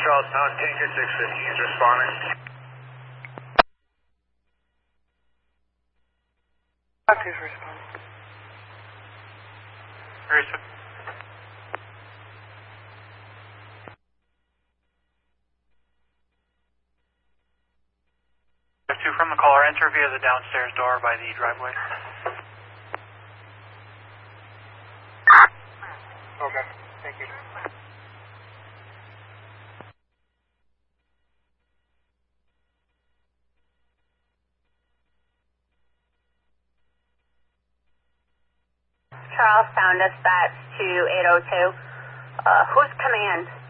Charles Town, Tanker 650 is responding. Doctor's responding. Very good. Two from the caller, enter via the downstairs door by the driveway. Okay, thank you. Charlestown, dispatch to 802. Who's command?